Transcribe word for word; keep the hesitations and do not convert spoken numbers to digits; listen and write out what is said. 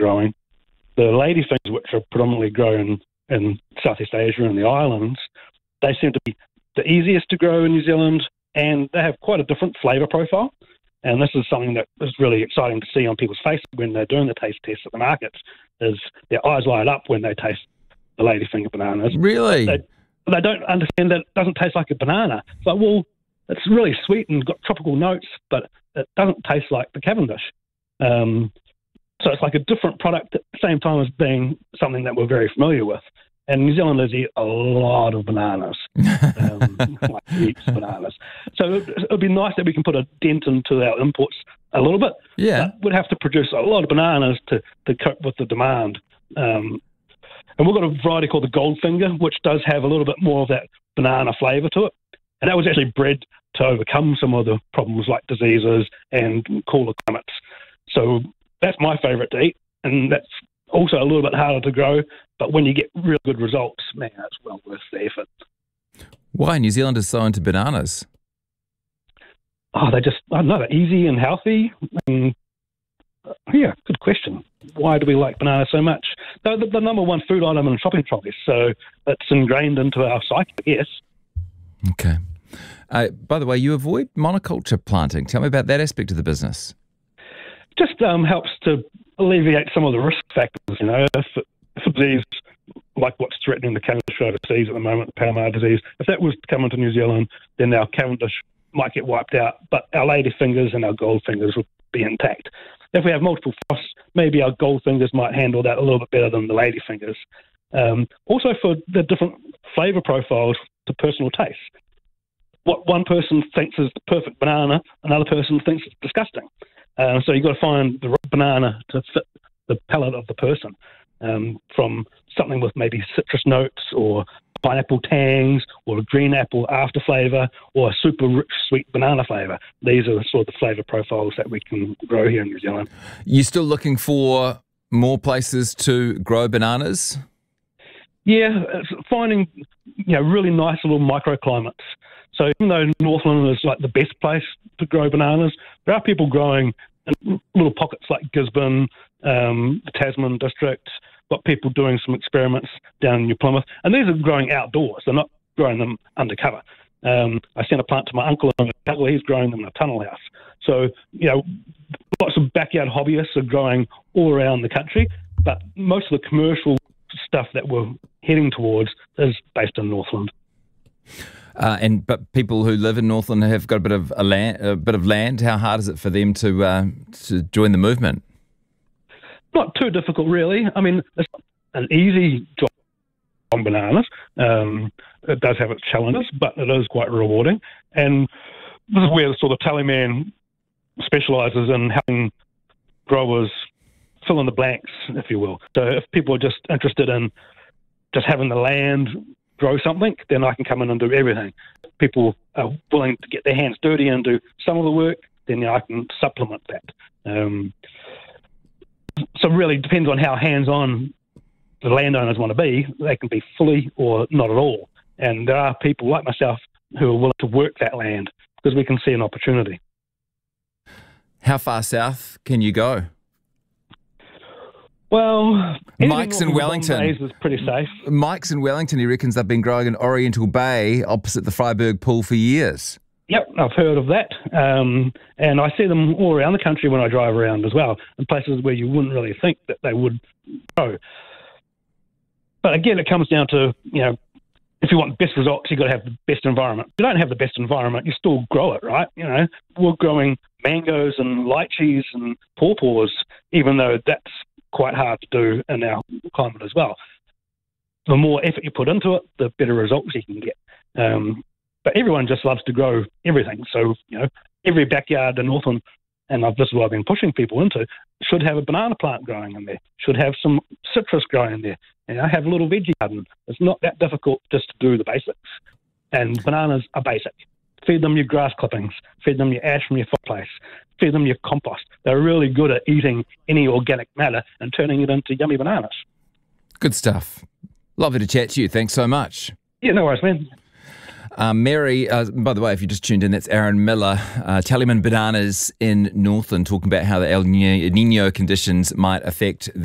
growing. The ladyfingers, which are predominantly grown in Southeast Asia and the islands, they seem to be the easiest to grow in New Zealand, and they have quite a different flavour profile. And this is something that is really exciting to see on people's faces when they're doing the taste tests at the markets, is their eyes light up when they taste the ladyfinger bananas. Really? They, they don't understand that it doesn't taste like a banana. It's like, well, it's really sweet and got tropical notes, but it doesn't taste like the Cavendish. Um, so it's like a different product at the same time as being something that we're very familiar with. And New Zealanders eat a lot of bananas, um, like heaps of bananas. So it would be nice that we can put a dent into our imports a little bit. Yeah. But we'd have to produce a lot of bananas to, to cope with the demand. Um, and we've got a variety called the Goldfinger, which does have a little bit more of that banana flavour to it. And that was actually bred to overcome some of the problems like diseases and cooler climates. So that's my favourite to eat, and that's also a little bit harder to grow, but when you get real good results, man, it's well worth the effort. Why are New Zealanders so into bananas? Oh, they just, I don't know, they're easy and healthy. And, uh, yeah, good question. Why do we like bananas so much? They're the, the number one food item in shopping trolleys, so it's ingrained into our psyche, I guess. Okay. Uh, by the way, you avoid monoculture planting. Tell me about that aspect of the business. Just um, helps to alleviate some of the risk factors, you know. If, if a disease like what's threatening the Cavendish overseas at the moment, the Palomar disease, if that was to come into New Zealand, then our Cavendish might get wiped out, but our ladyfingers and our goldfingers would be intact. If we have multiple frosts, maybe our goldfingers might handle that a little bit better than the ladyfingers. Um, also for the different flavour profiles to personal taste. What one person thinks is the perfect banana, another person thinks it's disgusting. Uh, so you've got to find the right banana to fit the palate of the person, um, from something with maybe citrus notes or pineapple tangs or a green apple after flavour or a super rich sweet banana flavour. These are the sort of the flavour profiles that we can grow here in New Zealand. You still looking for more places to grow bananas? Yeah, it's finding, you know, really nice little microclimates. So even though Northland is like the best place to grow bananas, there are people growing in little pockets like Gisborne, um, the Tasman district, got people doing some experiments down in New Plymouth, and these are growing outdoors. They're not growing them undercover. Um, I sent a plant to my uncle in Otago. He's growing them in a tunnel house. So, you know, lots of backyard hobbyists are growing all around the country, but most of the commercial stuff that we're heading towards is based in Northland. Uh, and but people who live in Northland have got a bit of a land, a bit of land. How hard is it for them to uh, to join the movement? Not too difficult, really. I mean, it's an easy job on bananas. Um, it does have its challenges, but it is quite rewarding. And this is where the sort of Tallyman specialises in helping growers fill in the blanks, if you will. So if people are just interested in just having the land grow something, then I can come in and do everything. If people are willing to get their hands dirty and do some of the work, then you know, I can supplement that. Um, so really depends on how hands-on the landowners want to be. They can be fully or not at all. And there are people like myself who are willing to work that land because we can see an opportunity. How far south can you go? Well, Mike's in Wellington. Is pretty safe. Mike's in Wellington. He reckons they've been growing in Oriental Bay opposite the Freiburg Pool for years. Yep, I've heard of that. Um, and I see them all around the country when I drive around as well, in places where you wouldn't really think that they would grow. But again, it comes down to, you know, if you want the best results, you've got to have the best environment. If you don't have the best environment, you still grow it, right? You know, we're growing mangoes and lychees and pawpaws, even though that's quite hard to do in our climate as well. The more effort you put into it, the better results you can get. Um, but everyone just loves to grow everything. So, you know, every backyard in Northland, and I've, this is what I've been pushing people into, should have a banana plant growing in there, should have some citrus growing in there, and I have a little veggie garden. It's not that difficult just to do the basics. And bananas are basic. Feed them your grass clippings, feed them your ash from your fireplace, feed them your compost. They're really good at eating any organic matter and turning it into yummy bananas. Good stuff. Lovely to chat to you. Thanks so much. Yeah, no worries, man. Um, Mary, uh, by the way, if you just tuned in, that's Aaron Miller, uh, Tallyman Bananas in Northland, talking about how the El Nino conditions might affect